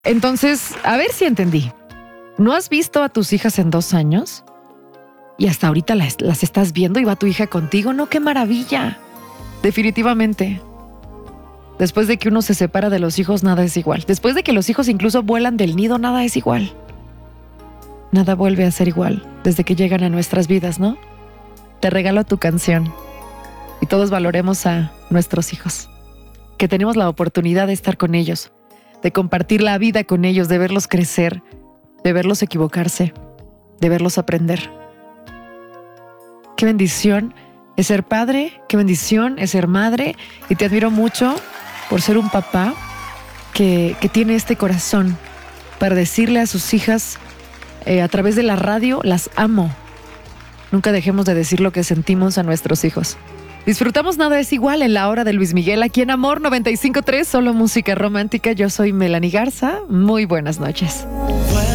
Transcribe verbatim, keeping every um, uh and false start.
Entonces, a ver si entendí. ¿No has visto a tus hijas en dos años? Y hasta ahorita las, las estás viendo y va tu hija contigo. ¡No, qué maravilla! Definitivamente. Después de que uno se separa de los hijos, nada es igual. Después de que los hijos incluso vuelan del nido, nada es igual. Nada vuelve a ser igual desde que llegan a nuestras vidas, ¿no? Te regalo tu canción. Y todos valoremos a nuestros hijos. Que tenemos la oportunidad de estar con ellos, de compartir la vida con ellos, de verlos crecer, de verlos equivocarse, de verlos aprender. Qué bendición es ser padre, qué bendición es ser madre, y te admiro mucho por ser un papá que, que tiene este corazón para decirle a sus hijas eh, a través de la radio, las amo. Nunca dejemos de decir lo que sentimos a nuestros hijos. Disfrutamos Nada es Igual en la hora de Luis Miguel, aquí en Amor noventa y cinco punto tres, solo música romántica. Yo soy Melanie Garza. Muy buenas noches.